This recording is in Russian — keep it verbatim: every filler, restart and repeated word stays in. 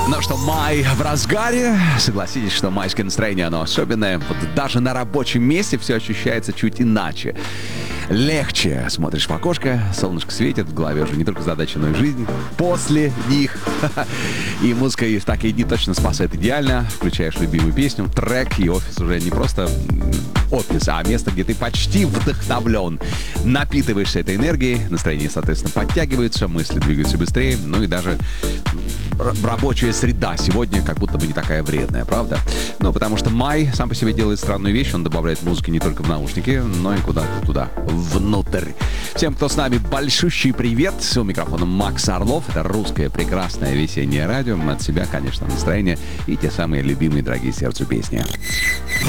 Ну что, май в разгаре. Согласитесь, что майское настроение, оно особенное. Вот даже на рабочем месте все ощущается чуть иначе. Легче. Смотришь в окошко, солнышко светит, в голове уже не только задача, но и жизнь после них. И музыка и в такие дни точно спасает идеально. Включаешь любимую песню, трек, и офис уже не просто офис, а место, где ты почти вдохновлен. Напитываешься этой энергией, настроение, соответственно, подтягивается, мысли двигаются быстрее, ну и даже рабочая среда сегодня как будто бы не такая вредная, правда? Ну, потому что май сам по себе делает странную вещь, он добавляет музыки не только в наушники, но и куда-то туда, внутрь. Всем, кто с нами, большущий привет. У микрофона Макс Орлов. Это русское прекрасное весеннее радио. От себя, конечно, настроение и те самые любимые, дорогие сердцу песни.